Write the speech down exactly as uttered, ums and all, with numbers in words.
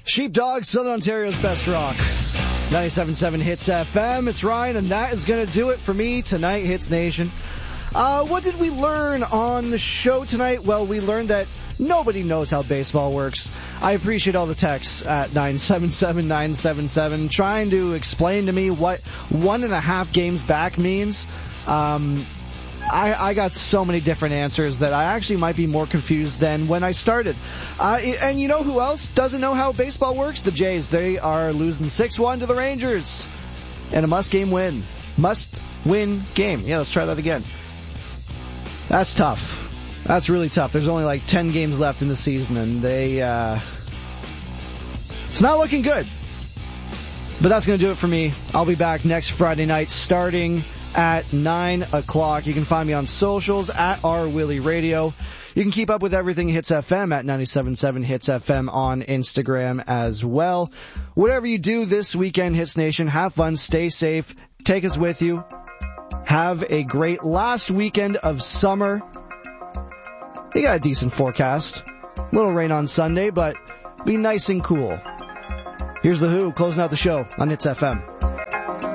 Sheepdog, Southern Ontario's best rock. ninety-seven point seven Hits F M. It's Ryan, and that is going to do it for me tonight, Hits Nation. Uh, what did we learn on the show tonight? Well, we learned that nobody knows how baseball works. I appreciate all the texts at nine seven seven nine seven seven trying to explain to me what one and a half games back means. Um... I, I got so many different answers that I actually might be more confused than when I started. Uh, and you know who else doesn't know how baseball works? The Jays. They are losing six one to the Rangers. And a must-game win. Must-win game. Yeah, let's try that again. That's tough. That's really tough. There's only like ten games left in the season, and they... Uh, it's not looking good. But that's going to do it for me. I'll be back next Friday night starting at nine o'clock. You can find me on socials at R Willie Radio. You can keep up with everything Hits F M at ninety-seven point seven Hits F M on Instagram as well. Whatever you do this weekend, Hits Nation, have fun, stay safe, take us with you. Have a great last weekend of summer. You got a decent forecast. A little rain on Sunday, but be nice and cool. Here's The Who closing out the show on Hits F M.